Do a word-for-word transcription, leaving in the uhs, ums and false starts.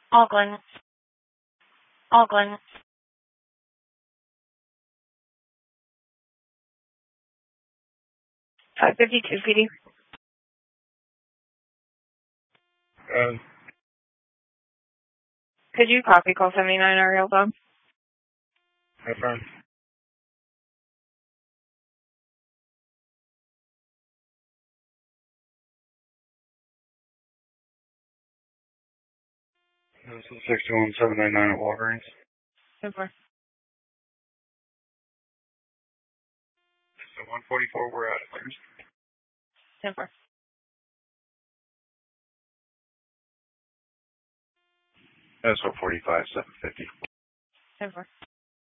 Auckland. Auckland. five fifty-two P D. Um, Could you copy call seventy-nine Ariel Dog? affirm. This is sixty-one seven ninety-nine at Walgreens. Super. So one forty-four, we're out of clearance. Super. That's what forty-five seven fifty. Super.